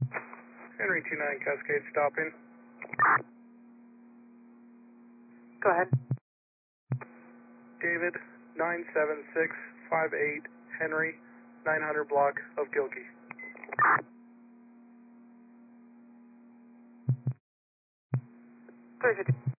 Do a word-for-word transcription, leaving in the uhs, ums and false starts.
Henry two nine Cascade stopping. Go ahead. David nine seven six five eight Henry nine hundred block of Gilkey. three fifty.